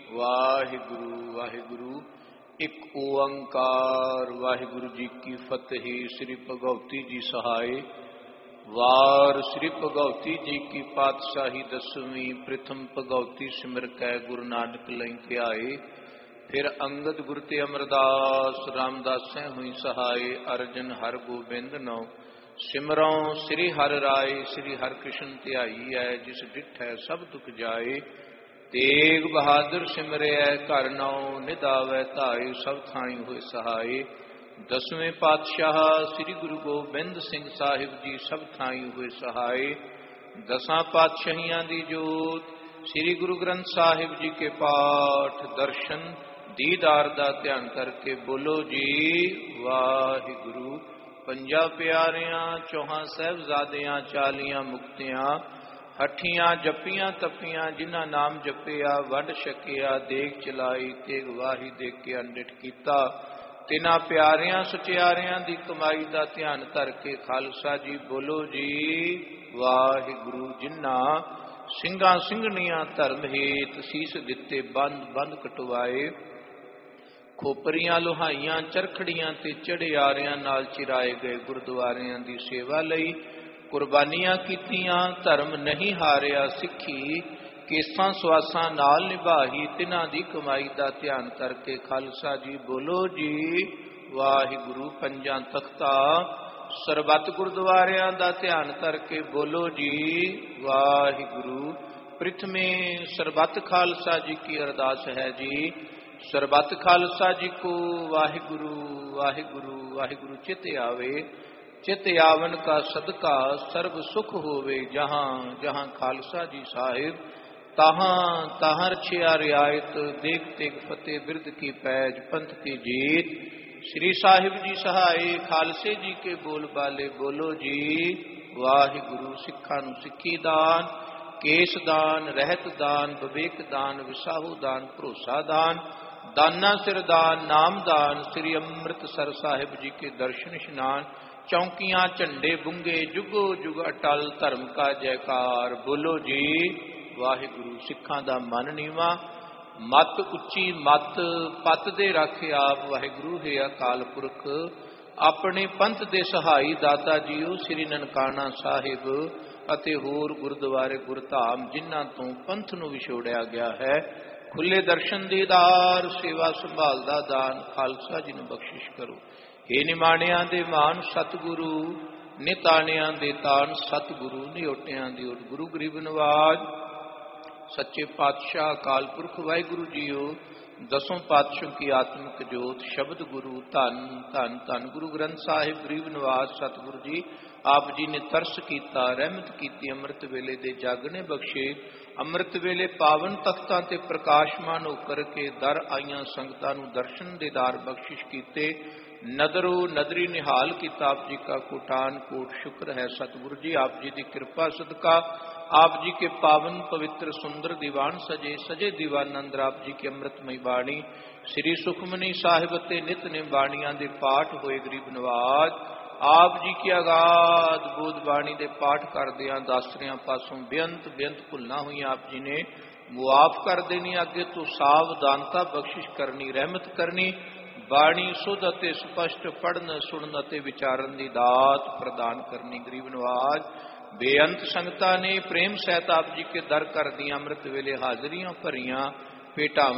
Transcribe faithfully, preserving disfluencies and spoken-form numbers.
ਵਾਹਿਗੁਰੂ ਵਾਹਿਗੁਰੂ ਇੱਕ ਓੰਕਾਰ। ਵਾਹਿਗੁਰੂ ਜੀ ਕੀ ਫਤਿਹ। ਸ੍ਰੀ ਭਗਉਤੀ ਜੀ ਸਹਾਏ। ਵਾਰ ਸ੍ਰੀ ਭਗਉਤੀ ਜੀ ਕੀ ਪਾਤਸ਼ਾਹੀ ਦਸਵੀਂ। ਪ੍ਰਥਮ ਭਗਉਤੀ ਸਿਮਰ ਕੈ ਗੁਰੂ ਨਾਨਕ ਲਈ ਧਿਆਏ। ਫਿਰ ਅੰਗਦ ਗੁਰ ਤੇ ਅਮਰਦਾਸ ਰਾਮਦਾਸੈ ਹੋਈ ਸਹਾਏ। ਅਰਜਨ ਹਰ ਗੋਬਿੰਦ ਨੋ ਸਿਮਰਉ ਸ੍ਰੀ ਹਰਿ ਰਾਏ। ਸ੍ਰੀ ਹਰਿ ਕ੍ਰਿਸ਼ਨ ਧਿਆਈ ਹੈ ਜਿਸ ਡਿਠੈ ਸਭ ਦੁਖ ਜਾਏ। ਤੇਗ ਬਹਾਦਰ ਸਿਮਰਿਐ ਘਰ ਨਉ ਨਿਧਾਵੈ ਧਾਏ। ਸਭ ਥਾਈ ਹੋਏ ਸਹਾਏ। ਦਸਵੇਂ ਪਾਤਸ਼ਾਹ ਸ੍ਰੀ ਗੁਰੂ ਗੋਬਿੰਦ ਸਿੰਘ ਸਾਹਿਬ ਜੀ ਸਭ ਥਾਈ ਹੋਏ ਸਹਾਏ। ਦਸਾਂ ਪਾਤਸ਼ਾਹੀਆਂ ਦੀ ਜੋਤ ਸ੍ਰੀ ਗੁਰੂ ਗ੍ਰੰਥ ਸਾਹਿਬ ਜੀ ਕੇ ਪਾਠ ਦਰਸ਼ਨ ਦੀਦਾਰ ਦਾ ਧਿਆਨ ਕਰਕੇ ਬੋਲੋ ਜੀ ਵਾਹਿਗੁਰੂ। ਪੰਜਾਂ ਪਿਆਰਿਆਂ ਚੌਹਾਂ ਸਾਹਿਬਜ਼ਾਦਿਆਂ ਚਾਲੀਆਂ ਮੁਕਤਿਆਂ ਹੱਠੀਆਂ ਜੱਪੀਆਂ ਤੱਪੀਆਂ ਜਿਨ੍ਹਾਂ ਨਾਮ ਜਪਿਆ ਵੱਡ ਛਕਿਆ ਦੇਗ ਚਲਾਈ ਤੇਗ ਵਾਹੀ ਦੇ ਕੇ ਅੰਡਿਠ ਕੀਤਾ। ਤਿਨਾਂ ਪਿਆਰਿਆਂ ਸਚਿਆਰਿਆਂ ਦੀ ਕਮਾਈ ਦਾ ਧਿਆਨ ਧਰ ਕੇ ਖਾਲਸਾ ਜੀ ਬੋਲੋ ਜੀ ਵਾਹਿਗੁਰੂ। ਜਿਨ੍ਹਾਂ ਸਿੰਘਾਂ ਸਿੰਘਣੀਆਂ ਧਰਮ ਹੇਤ ਸੀਸ ਦਿੱਤੇ ਬੰਦ ਬੰਦ ਕਟਵਾਏ। ਖੋਪਰੀਆਂ ਲੋਹਾਈਆਂ ਚਰਖੜੀਆਂ ਤੇ ਚੜਿਆਰਿਆਂ ਨਾਲ ਚਿਰਾਏ ਗਏ ਗੁਰਦੁਆਰਿਆਂ ਦੀ ਸੇਵਾ ਲਈ ਕੁਰਬਾਨੀਆਂ ਕੀਤੀਆਂ। ਧਰਮ ਨਹੀਂ ਹਾਰਿਆ ਸਿੱਖੀ ਕੇਸਾਂ ਸਵਾਸਾਂ ਨਾਲ ਨਿਭਾਹੀ। ਤਿਨਾਂ ਦੀ ਕਮਾਈ ਦਾ ਧਿਆਨ ਕਰਕੇ ਖਾਲਸਾ ਜੀ ਬੋਲੋ ਜੀ ਵਾਹਿਗੁਰੂ। ਪੰਜਾਂ ਤਖਤਾ ਸਰਬੱਤ ਗੁਰਦੁਆਰਿਆਂ ਦਾ ਧਿਆਨ ਕਰਕੇ ਬੋਲੋ ਜੀ ਵਾਹਿਗੁਰੂ। ਪ੍ਰਥਮੇ ਸਰਬੱਤ ਖਾਲਸਾ ਜੀ ਕੀ ਅਰਦਾਸ ਹੈ ਜੀ। ਸਰਬੱਤ ਖਾਲਸਾ ਜੀ ਕੋ ਵਾਹਿਗੁਰੂ ਵਾਹਿਗੁਰੂ ਵਾਹਿਗੁਰੂ ਚਿਤ ਆਵੇ। ਚਿਤ ਆਵਨ ਕਾ ਸਦਕਾ ਸਰਬ ਸੁਖ ਹੋਵੇ। ਜਹਾਂ ਜਹਾਂ ਖਾਲਸਾ ਜੀ ਸਾਹਿਬ ਤਹਾਂ ਤਹਾਂ ਰਛਿਆ ਰਿਆਇਤ। ਦੇਖ ਤੇਗ ਫਤਿਹ ਬਿਰਦ ਕੀ ਪੈਜ ਪੰਥ ਕੀ ਜੀਤ। ਸ੍ਰੀ ਸਾਹਿਬ ਜੀ ਸਹਾਏ ਖਾਲਸੇ ਜੀ ਕੇ ਬੋਲ ਬਾਲੇ ਬੋਲੋ ਜੀ ਵਾਹਿਗੁਰੂ। ਸਿੱਖਾਂ ਨੂੰ ਸਿੱਖੀ ਦਾਨ ਕੇਸ ਦਾਨ ਰਹਿਤ ਦਾਨ ਵਿਵੇਕ ਦਾਨ ਵਿਸਾਹੂ ਦਾਨ ਭਰੋਸਾ ਦਾਨ ਦਾਨਾ ਸਿਰ ਦਾਨ ਨਾਮ ਦਾਨ। ਸ੍ਰੀ ਅੰਮ੍ਰਿਤਸਰ ਸਾਹਿਬ ਜੀ ਕੇ ਦਰਸ਼ਨ ਇਸ਼ਨਾਨ ਚੌਂਕੀਆਂ ਝੰਡੇ ਬੁੰਗੇ ਜੁਗੋ ਜੁਗ ਅਟਲ ਧਰਮ ਕਾ ਜੈਕਾਰ ਬੋਲੋ ਜੀ ਵਾਹਿਗੁਰੂ। ਸਿੱਖਾਂ ਦਾ ਮਨ ਨੀਵਾਂ ਮਤ ਉੱਚੀ ਮਤ ਪਤ ਦੇ ਰੱਖ ਆਪ ਵਾਹਿਗੁਰੂ ਹੈ ਅਕਾਲ ਪੁਰਖ। ਆਪਣੇ ਪੰਥ ਦੇ ਸਹਾਈ ਦਾਤਾ ਜੀਓ ਸ੍ਰੀ ਨਨਕਾਣਾ ਸਾਹਿਬ ਅਤੇ ਹੋਰ ਗੁਰਦੁਆਰੇ ਗੁਰਧਾਮ ਜਿਨ੍ਹਾਂ ਤੋਂ ਪੰਥ ਨੂੰ ਵਿਛੋੜਿਆ ਗਿਆ ਹੈ। ਖੁੱਲੇ ਦਰਸ਼ਨ ਦੀਦਾਰ ਸੇਵਾ ਸੰਭਾਲ ਦਾ ਦਾਨ ਖਾਲਸਾ ਜੀ ਨੂੰ ਬਖਸ਼ਿਸ਼ ਕਰੋ। ਹੇ ਨਿਮਾਣਿਆਂ ਦੇ ਮਾਨ ਸਤਿਗੁਰੂ ਨਿਤਾਣਿਆਂ ਦੇ ਤਾਨ ਸਤਿਗੁਰੂ ਨਿਓਟਿਆਂ ਦੀ ਓਟ ਗੁਰੂ ਗਰੀਬ ਨਵਾਜ ਸੱਚੇ ਪਾਤਸ਼ਾਹ ਅਕਾਲ ਪੁਰਖ ਵਾਹਿਗੁਰੂ ਜੀਓ। ਦਸੋਂ ਪਾਤਸ਼ਾਹ ਕੀ ਆਤਮਿਕ ਜੋਤ ਸ਼ਬਦ ਗੁਰੂ ਧੰਨ ਧੰਨ ਧੰਨ ਗੁਰੂ ਗ੍ਰੰਥ ਸਾਹਿਬ ਗਰੀਬ ਨਿਵਾਜ ਸਤਿਗੁਰੂ ਜੀ ਆਪ ਜੀ ਨੇ ਤਰਸ ਕੀਤਾ ਰਹਿਮਤ ਕੀਤੀ। ਅੰਮ੍ਰਿਤ ਵੇਲੇ ਦੇ ਜਾਗਣੇ ਬਖਸ਼ੇ। ਅੰਮ੍ਰਿਤ ਵੇਲੇ ਪਾਵਨ ਤਖਤਾਂ ਤੇ ਪ੍ਰਕਾਸ਼ਮਾਨ ਹੋ ਕਰਕੇ ਦਰ ਆਈਆਂ ਸੰਗਤਾਂ ਨੂੰ ਦਰਸ਼ਨ ਦੇਦਾਰ ਬਖਸ਼ਿਸ਼ ਕੀਤੇ। ਨਦਰੋ ਨਦਰੀ ਨਿਹਾਲ ਕੀਤਾ। ਆਪ ਜੀ ਕਾ ਕੋਟਾਨ ਕੋਟ ਸ਼ੁਕਰ ਹੈ ਸਤਿਗੁਰੂ ਜੀ। ਆਪ ਜੀ ਦੀ ਕਿਰਪਾ ਸਦਕਾ ਆਪ ਜੀ ਕੇ ਪਾਵਨ ਪਵਿੱਤਰ ਸੁੰਦਰ ਦੀਵਾਨ ਸਜੇ ਸਜੇ ਦੀਵਾਨ ਅੰਦਰ ਆਪ ਜੀ ਕੀ ਅੰਮ੍ਰਿਤਮਈ ਬਾਣੀ ਸ੍ਰੀ ਸੁਖਮਨੀ ਸਾਹਿਬ ਅਤੇ ਨਿਤ ਨੇ ਬਾਣੀਆਂ ਦੇ ਪਾਠ ਹੋਏ। ਗਰੀਬ ਨਵਾਜ ਆਪ ਜੀ ਕੀ ਅਗਾਧ ਬੋਧ ਬਾਣੀ ਦੇ ਪਾਠ ਕਰਦਿਆਂ ਦਾਸਰਿਆਂ ਪਾਸੋਂ ਬੇਅੰਤ ਬੇਅੰਤ ਭੁੱਲਾਂ ਹੋਈਆਂ ਆਪ ਜੀ ਨੇ ਮੁਆਫ ਕਰ ਦੇਣੀ। ਅੱਗੇ ਤੋਂ ਸਾਵਧਾਨਤਾ ਬਖਸ਼ਿਸ਼ ਕਰਨੀ ਰਹਿਮਤ ਕਰਨੀ। ਬਾਣੀ ਸੁਧ ਅਤੇ ਸਪਸ਼ਟ ਪੜ੍ਹਨ ਸੁਣਨ ਅਤੇ ਵਿਚਾਰਨ ਦੀ ਦਾਤ ਪ੍ਰਦਾਨ ਕਰਨੀ। ਗਰੀਬ ਨਵਾਜ ਬੇਅੰਤ ਸੰਗਤਾਂ ਨੇ ਪ੍ਰੇਮ ਸਹਿਤ ਆਪ ਜੀ ਕੇ ਦਰ ਕਰਦੀਆਂ ਅੰਮ੍ਰਿਤ ਵੇਲੇ ਹਾਜ਼ਰੀਆਂ ਭਰੀਆਂ। ਭੇਟਾਂ